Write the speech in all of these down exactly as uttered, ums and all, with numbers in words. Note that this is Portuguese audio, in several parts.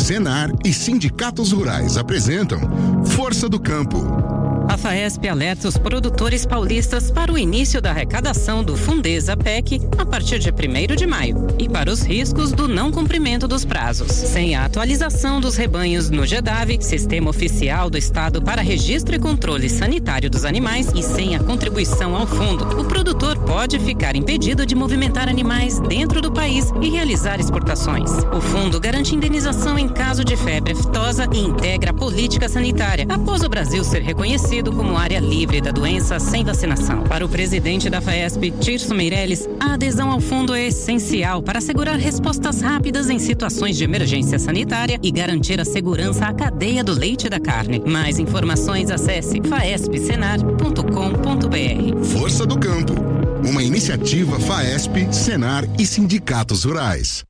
Senar e sindicatos rurais apresentam Força do Campo. A FAESP alerta os produtores paulistas para o início da arrecadação do Fundesa P E C a partir de primeiro de maio e para os riscos do não cumprimento dos prazos. Sem a atualização dos rebanhos no GEDAV, Sistema Oficial do Estado para Registro e Controle Sanitário dos Animais, e sem a contribuição ao fundo, o produtor pode ficar impedido de movimentar animais dentro do país e realizar exportações. O fundo garante indenização em caso de febre aftosa e integra a política sanitária, após o Brasil ser reconhecido como área livre da doença sem vacinação. Para o presidente da FAESP, Tirso Meirelles, a adesão ao fundo é essencial para assegurar respostas rápidas em situações de emergência sanitária e garantir a segurança à cadeia do leite e da carne. Mais informações, acesse faesp senar ponto com ponto br. Força do Campo, uma iniciativa FAESP, Senar e sindicatos rurais.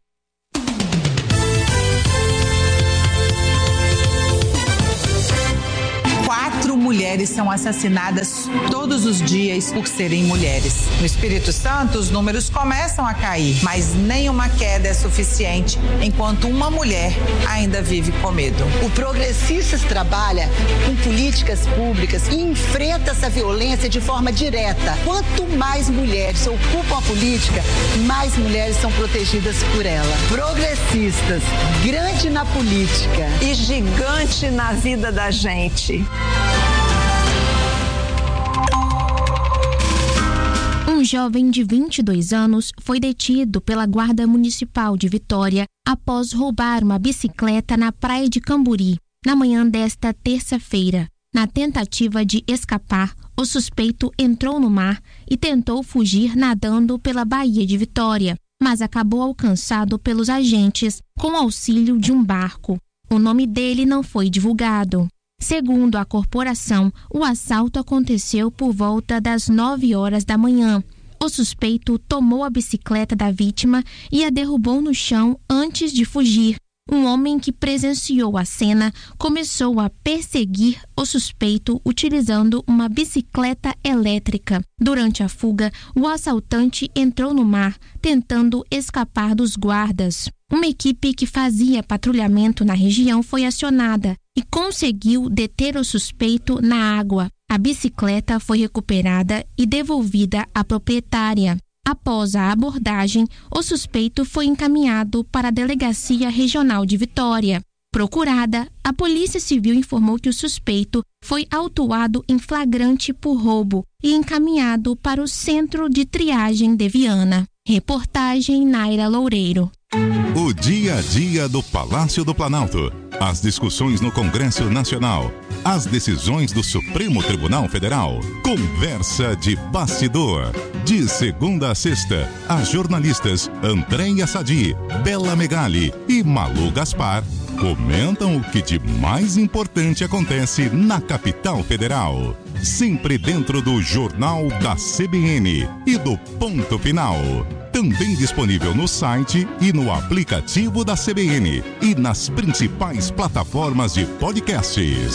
Quatro mulheres são assassinadas todos os dias por serem mulheres. No Espírito Santo, os números começam a cair, mas nenhuma queda é suficiente enquanto uma mulher ainda vive com medo. O Progressistas trabalha com políticas públicas e enfrenta essa violência de forma direta. Quanto mais mulheres ocupam a política, mais mulheres são protegidas por ela. Progressistas, grande na política e gigante na vida da gente. Um jovem de vinte e dois anos foi detido pela Guarda Municipal de Vitória após roubar uma bicicleta na praia de Camburi, na manhã desta terça-feira. Na tentativa de escapar, o suspeito entrou no mar e tentou fugir nadando pela Baía de Vitória, mas acabou alcançado pelos agentes com auxílio de um barco. O nome dele não foi divulgado. Segundo a corporação, o assalto aconteceu por volta das nove horas da manhã. O suspeito tomou a bicicleta da vítima e a derrubou no chão antes de fugir. Um homem que presenciou a cena começou a perseguir o suspeito utilizando uma bicicleta elétrica. Durante a fuga, o assaltante entrou no mar, tentando escapar dos guardas. Uma equipe que fazia patrulhamento na região foi acionada e conseguiu deter o suspeito na água. A bicicleta foi recuperada e devolvida à proprietária. Após a abordagem, o suspeito foi encaminhado para a Delegacia Regional de Vitória. Procurada, a Polícia Civil informou que o suspeito foi autuado em flagrante por roubo e encaminhado para o Centro de Triagem de Viana. Reportagem Naira Loureiro. O dia a dia do Palácio do Planalto. As discussões no Congresso Nacional. As decisões do Supremo Tribunal Federal. Conversa de bastidor. De segunda a sexta, as jornalistas Andréia Sadi, Bela Megali e Malu Gaspar comentam o que de mais importante acontece na capital federal. Sempre dentro do Jornal da C B N e do Ponto Final. Também disponível no site e no aplicativo da C B N e nas principais plataformas de podcasts.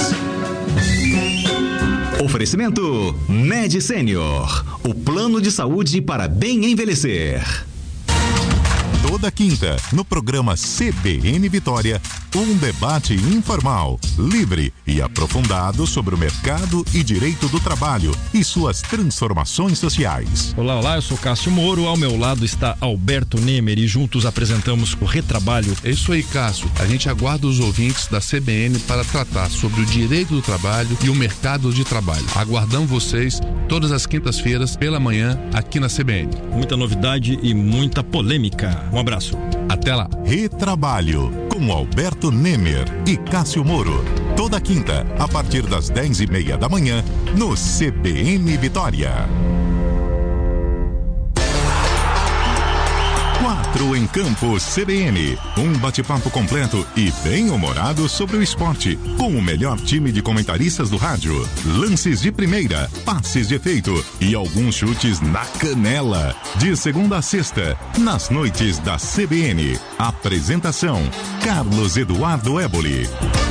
Oferecimento Med Senior, o plano de saúde para bem envelhecer. Toda quinta, no programa C B N Vitória, um debate informal, livre e aprofundado sobre o mercado e direito do trabalho e suas transformações sociais. Olá, olá, eu sou Cássio Moro, ao meu lado está Alberto Nemer e juntos apresentamos o Retrabalho. É isso aí, Cássio. A gente aguarda os ouvintes da C B N para tratar sobre o direito do trabalho e o mercado de trabalho. Aguardamos vocês todas as quintas-feiras pela manhã aqui na C B N. Muita novidade e muita polêmica. Um abraço. Até lá. Retrabalho, com Alberto Nemer e Cássio Moro. Toda quinta, a partir das dez e meia da manhã, no C B N Vitória. Quatro em Campo C B N. Um bate-papo completo e bem-humorado sobre o esporte, com o melhor time de comentaristas do rádio. Lances de primeira, passes de efeito e alguns chutes na canela. De segunda a sexta, nas noites da C B N. Apresentação: Carlos Eduardo Éboli.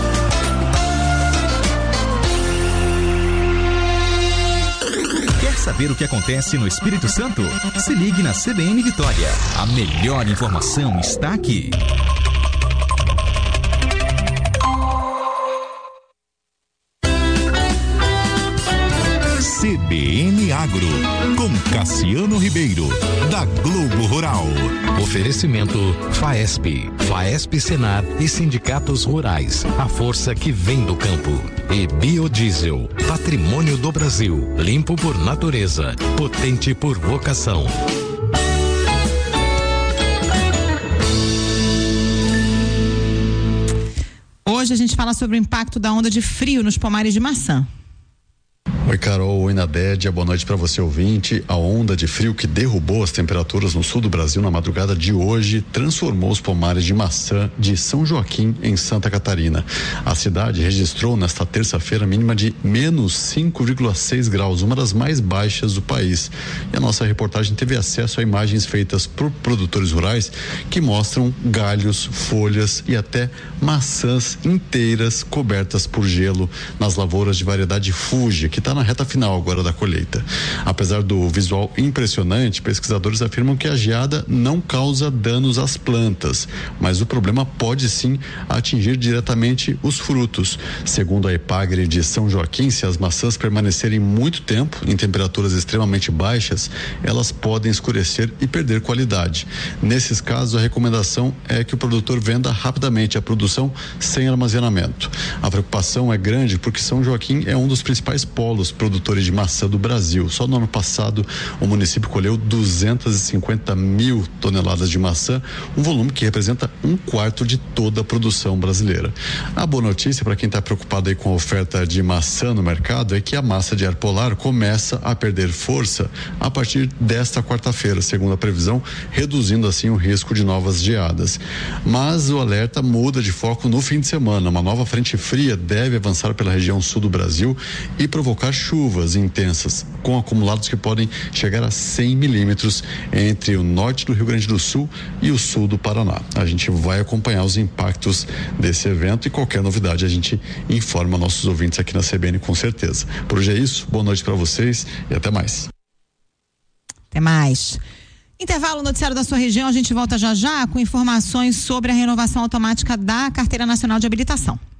Saber o que acontece no Espírito Santo? Se ligue na C B N Vitória. A melhor informação está aqui. Cassiano Ribeiro, da Globo Rural. Oferecimento Faesp, Faesp Senar e sindicatos rurais. A força que vem do campo. E Biodiesel, patrimônio do Brasil. Limpo por natureza, potente por vocação. Hoje a gente fala sobre o impacto da onda de frio nos pomares de maçã. Oi, Carol, oi, Nadédia, boa noite para você, ouvinte. A onda de frio que derrubou as temperaturas no sul do Brasil na madrugada de hoje transformou os pomares de maçã de São Joaquim, em Santa Catarina. A cidade registrou nesta terça-feira mínima de menos cinco vírgula seis graus, uma das mais baixas do país. E a nossa reportagem teve acesso a imagens feitas por produtores rurais que mostram galhos, folhas e até maçãs inteiras cobertas por gelo nas lavouras de variedade Fuji, que está na reta final agora da colheita. Apesar do visual impressionante, pesquisadores afirmam que a geada não causa danos às plantas, mas o problema pode sim atingir diretamente os frutos. Segundo a Epagre de São Joaquim, se as maçãs permanecerem muito tempo em temperaturas extremamente baixas, elas podem escurecer e perder qualidade. Nesses casos, a recomendação é que o produtor venda rapidamente a produção sem armazenamento. A preocupação é grande porque São Joaquim é um dos principais polos produtores de maçã do Brasil. Só no ano passado o município colheu duzentas e cinquenta mil toneladas de maçã, um volume que representa um quarto de toda a produção brasileira. A boa notícia para quem está preocupado aí com a oferta de maçã no mercado é que a massa de ar polar começa a perder força a partir desta quarta-feira, segundo a previsão, reduzindo assim o risco de novas geadas. Mas o alerta muda de foco no fim de semana. Uma nova frente fria deve avançar pela região sul do Brasil e provocar chuvas intensas, com acumulados que podem chegar a cem milímetros entre o norte do Rio Grande do Sul e o sul do Paraná. A gente vai acompanhar os impactos desse evento e qualquer novidade a gente informa nossos ouvintes aqui na C B N com certeza. Por hoje é isso, boa noite para vocês e até mais. Até mais. Intervalo noticiário da sua região, a gente volta já já com informações sobre a renovação automática da Carteira Nacional de Habilitação.